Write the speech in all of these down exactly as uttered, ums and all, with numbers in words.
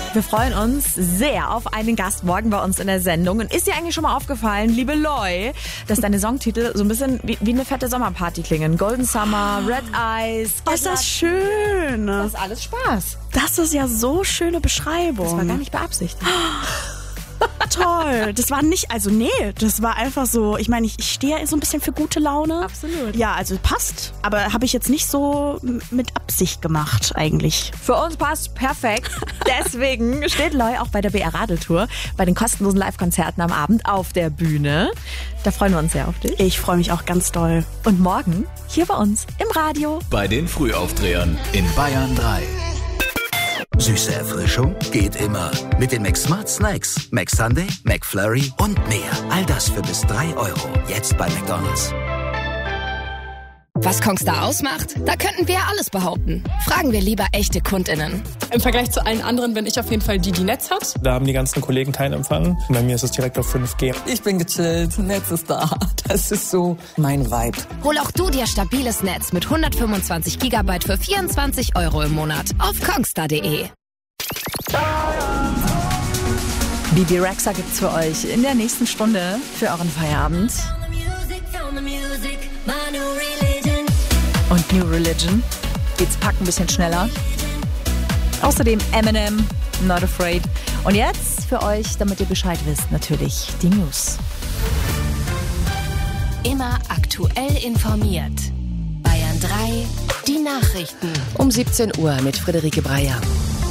Wir freuen uns sehr auf einen Gast morgen bei uns in der Sendung. Und ist dir eigentlich schon mal aufgefallen, liebe Loi, dass deine Songtitel so ein bisschen wie, wie eine fette Sommerparty klingen? Golden Summer, Red Eyes. Oh, ist das schön. Das ist alles Spaß. Das ist ja so schöne Beschreibung. Das war gar nicht beabsichtigt. Toll. Das war nicht, also nee, das war einfach so, ich meine, ich, ich stehe so ein bisschen für gute Laune. Absolut. Ja, also passt, aber habe ich jetzt nicht so mit Absicht gemacht eigentlich. Für uns passt perfekt. Deswegen steht Loi auch bei der B R Radeltour, bei den kostenlosen Live-Konzerten am Abend auf der Bühne. Da freuen wir uns sehr auf dich. Ich freue mich auch ganz doll. Und morgen hier bei uns im Radio. Bei den Frühaufdrehern in Bayern drei. Süße Erfrischung geht immer. Mit den McSmart Snacks. McSunday, McFlurry und mehr. All das für bis drei Euro. Jetzt bei McDonald's. Was Kongstar ausmacht? Da könnten wir alles behaupten. Fragen wir lieber echte KundInnen. Im Vergleich zu allen anderen bin ich auf jeden Fall die, die Netz hat. Da haben die ganzen Kollegen keinen Empfang. Bei mir ist es direkt auf fünf G. Ich bin gechillt, Netz ist da. Das ist so mein Vibe. Hol auch du dir stabiles Netz mit hundertfünfundzwanzig Gigabyte für vierundzwanzig Euro im Monat auf kongstar punkt de. Bibi Rexha gibt's für euch in der nächsten Stunde für euren Feierabend. Und New Religion geht's packen ein bisschen schneller. Außerdem Eminem, Not Afraid. Und jetzt für euch, damit ihr Bescheid wisst, natürlich die News. Immer aktuell informiert. Bayern drei, die Nachrichten. Um siebzehn Uhr mit Friederike Breyer.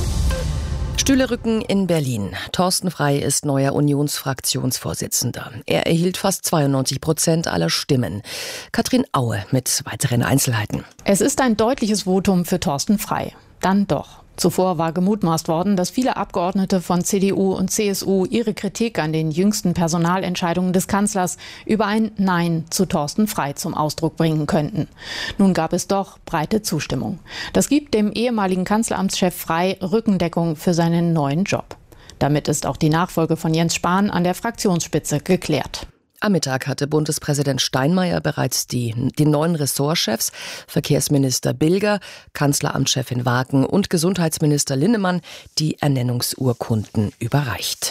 Stühle rücken in Berlin. Thorsten Frey ist neuer Unionsfraktionsvorsitzender. Er erhielt fast zweiundneunzig Prozent aller Stimmen. Katrin Aue mit weiteren Einzelheiten. Es ist ein deutliches Votum für Thorsten Frey. Dann doch. Zuvor war gemutmaßt worden, dass viele Abgeordnete von C D U und C S U ihre Kritik an den jüngsten Personalentscheidungen des Kanzlers über ein Nein zu Thorsten Frey zum Ausdruck bringen könnten. Nun gab es doch breite Zustimmung. Das gibt dem ehemaligen Kanzleramtschef Frey Rückendeckung für seinen neuen Job. Damit ist auch die Nachfolge von Jens Spahn an der Fraktionsspitze geklärt. Am Mittag hatte Bundespräsident Steinmeier bereits die, die neuen Ressortchefs, Verkehrsminister Bilger, Kanzleramtschefin Wagen und Gesundheitsminister Linnemann, die Ernennungsurkunden überreicht.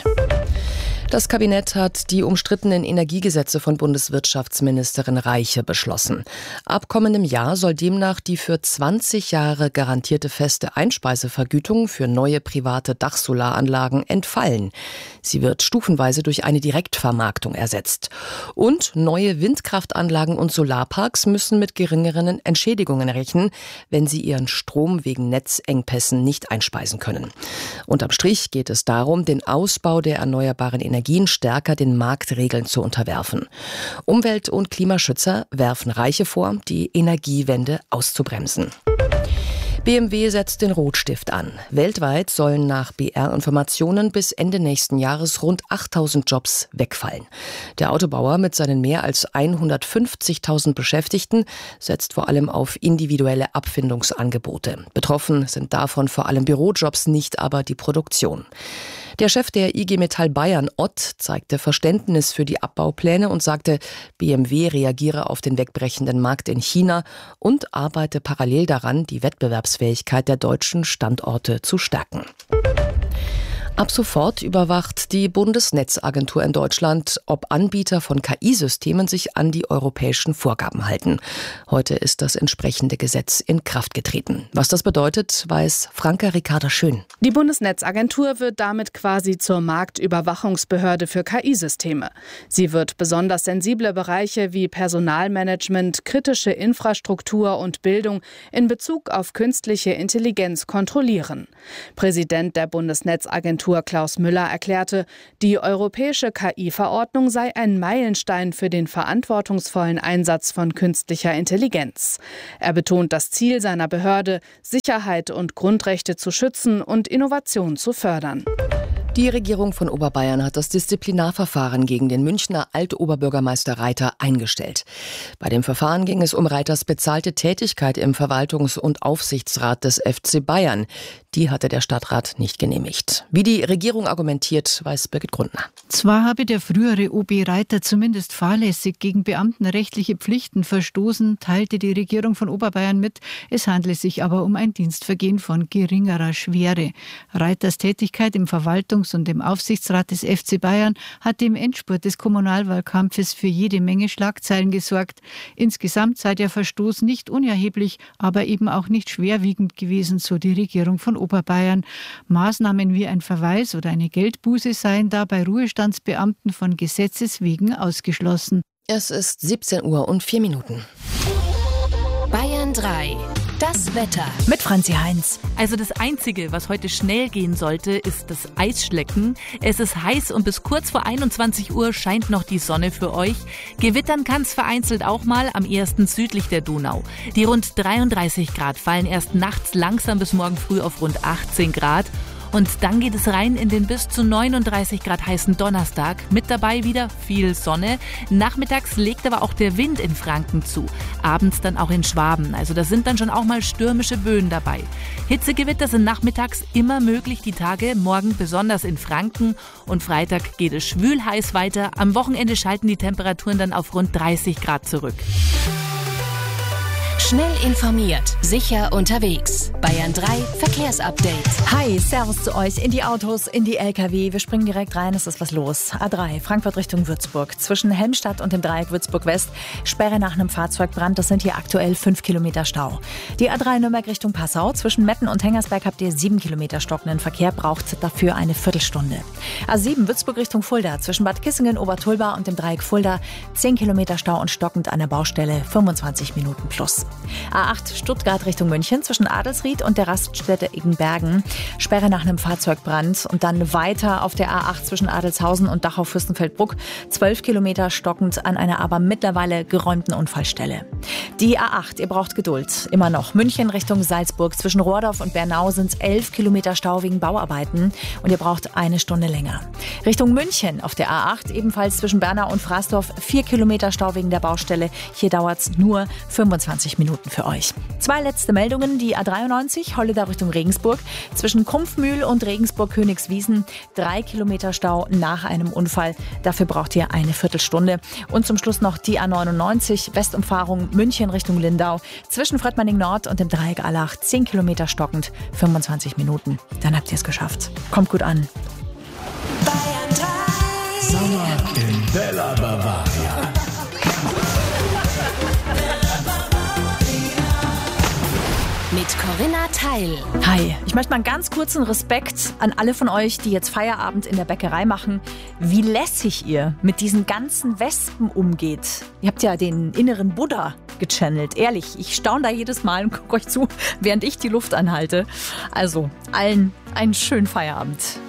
Das Kabinett hat die umstrittenen Energiegesetze von Bundeswirtschaftsministerin Reiche beschlossen. Ab kommendem Jahr soll demnach die für zwanzig Jahre garantierte feste Einspeisevergütung für neue private Dachsolaranlagen entfallen. Sie wird stufenweise durch eine Direktvermarktung ersetzt. Und neue Windkraftanlagen und Solarparks müssen mit geringeren Entschädigungen rechnen, wenn sie ihren Strom wegen Netzengpässen nicht einspeisen können. Unterm Strich geht es darum, den Ausbau der erneuerbaren Energien Energien stärker den Marktregeln zu unterwerfen. Umwelt- und Klimaschützer werfen Reiche vor, die Energiewende auszubremsen. B M W setzt den Rotstift an. Weltweit sollen nach B R-Informationen bis Ende nächsten Jahres rund achttausend Jobs wegfallen. Der Autobauer mit seinen mehr als hundertfünfzigtausend Beschäftigten setzt vor allem auf individuelle Abfindungsangebote. Betroffen sind davon vor allem Bürojobs, nicht aber die Produktion. Der Chef der I G Metall Bayern, Ott, zeigte Verständnis für die Abbaupläne und sagte, B M W reagiere auf den wegbrechenden Markt in China und arbeite parallel daran, die Wettbewerbsfähigkeit der deutschen Standorte zu stärken. Ab sofort überwacht die Bundesnetzagentur in Deutschland, ob Anbieter von K I-Systemen sich an die europäischen Vorgaben halten. Heute ist das entsprechende Gesetz in Kraft getreten. Was das bedeutet, weiß Franka Ricarda Schön. Die Bundesnetzagentur wird damit quasi zur Marktüberwachungsbehörde für K I-Systeme. Sie wird besonders sensible Bereiche wie Personalmanagement, kritische Infrastruktur und Bildung in Bezug auf künstliche Intelligenz kontrollieren. Präsident der Bundesnetzagentur Klaus Müller erklärte, die europäische K I-Verordnung sei ein Meilenstein für den verantwortungsvollen Einsatz von künstlicher Intelligenz. Er betont das Ziel seiner Behörde, Sicherheit und Grundrechte zu schützen und Innovation zu fördern. Die Regierung von Oberbayern hat das Disziplinarverfahren gegen den Münchner Altoberbürgermeister Reiter eingestellt. Bei dem Verfahren ging es um Reiters bezahlte Tätigkeit im Verwaltungs- und Aufsichtsrat des F C Bayern. Die hatte der Stadtrat nicht genehmigt. Wie die Regierung argumentiert, weiß Birgit Grundner. Zwar habe der frühere O B Reiter zumindest fahrlässig gegen beamtenrechtliche Pflichten verstoßen, teilte die Regierung von Oberbayern mit. Es handle sich aber um ein Dienstvergehen von geringerer Schwere. Reiters Tätigkeit im Verwaltungs- und im Aufsichtsrat des F C Bayern hatte im Endspurt des Kommunalwahlkampfes für jede Menge Schlagzeilen gesorgt. Insgesamt sei der Verstoß nicht unerheblich, aber eben auch nicht schwerwiegend gewesen, so die Regierung von Oberbayern. Maßnahmen wie ein Verweis oder eine Geldbuße seien da bei Ruhestandsbeamten von Gesetzes wegen ausgeschlossen. Es ist siebzehn Uhr und vier Minuten. Bayern drei. Das Wetter. Mit Franzi Heinz. Also das Einzige, was heute schnell gehen sollte, ist das Eisschlecken. Es ist heiß und bis kurz vor einundzwanzig Uhr scheint noch die Sonne für euch. Gewittern kann es vereinzelt auch mal, am ehesten südlich der Donau. Die rund dreiunddreißig Grad fallen erst nachts langsam bis morgen früh auf rund achtzehn Grad. Und dann geht es rein in den bis zu neununddreißig Grad heißen Donnerstag. Mit dabei wieder viel Sonne. Nachmittags legt aber auch der Wind in Franken zu. Abends dann auch in Schwaben. Also da sind dann schon auch mal stürmische Böen dabei. Hitzegewitter sind nachmittags immer möglich die Tage. Morgen besonders in Franken. Und Freitag geht es schwül heiß weiter. Am Wochenende schalten die Temperaturen dann auf rund dreißig Grad zurück. Schnell informiert, sicher unterwegs. Bayern drei Verkehrsupdate. Hi, Servus zu euch. In die Autos, in die L K W. Wir springen direkt rein, es ist was los. A drei, Frankfurt Richtung Würzburg. Zwischen Helmstadt und dem Dreieck Würzburg-West. Sperre nach einem Fahrzeugbrand. Das sind hier aktuell fünf Kilometer Stau. Die A drei Nürnberg Richtung Passau. Zwischen Metten und Hengersberg habt ihr sieben Kilometer stockenden Verkehr. Braucht dafür eine Viertelstunde. A sieben, Würzburg Richtung Fulda. Zwischen Bad Kissingen, Obertulba und dem Dreieck Fulda. zehn Kilometer Stau und stockend an der Baustelle. fünfundzwanzig Minuten plus. A acht Stuttgart Richtung München zwischen Adelsried und der Raststätte Eggenbergen. Sperre nach einem Fahrzeugbrand und dann weiter auf der A acht zwischen Adelshausen und Dachau-Fürstenfeldbruck. zwölf Kilometer stockend an einer aber mittlerweile geräumten Unfallstelle. Die A acht, ihr braucht Geduld. Immer noch München Richtung Salzburg. Zwischen Rohrdorf und Bernau sind es elf Kilometer Stau wegen Bauarbeiten und ihr braucht eine Stunde länger. Richtung München auf der A acht, ebenfalls zwischen Bernau und Frasdorf, vier Kilometer Stau wegen der Baustelle. Hier dauert es nur fünfundzwanzig Minuten für euch. Zwei letzte Meldungen. Die A dreiundneunzig, Holleda Richtung Regensburg. Zwischen Kumpfmühl und Regensburg-Königswiesen. Drei Kilometer Stau nach einem Unfall. Dafür braucht ihr eine Viertelstunde. Und zum Schluss noch die A neunundneunzig, Westumfahrung München Richtung Lindau. Zwischen Fröttmanning Nord und dem Dreieck Allach. zehn Kilometer stockend, fünfundzwanzig Minuten. Dann habt ihr es geschafft. Kommt gut an. Bayern drei. Sommer in Bella Bavaria. Mit Corinna Teil. Hi, ich möchte mal einen ganz kurzen Respekt an alle von euch, die jetzt Feierabend in der Bäckerei machen. Wie lässig ihr mit diesen ganzen Wespen umgeht. Ihr habt ja den inneren Buddha gechannelt. Ehrlich, ich staune da jedes Mal und gucke euch zu, während ich die Luft anhalte. Also, allen einen schönen Feierabend.